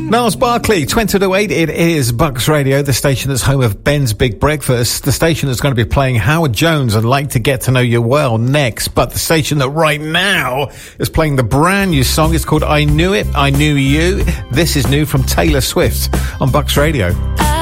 Niles Barkley, 20 to 8, it is Bucks Radio, the station that's home of Ben's Big Breakfast, the station that's going to be playing Howard Jones and Like to Get to Know You Well next, but the station that right now is playing the brand new song. It's called I Knew It, I Knew You. This is new from Taylor Swift on Bucks Radio.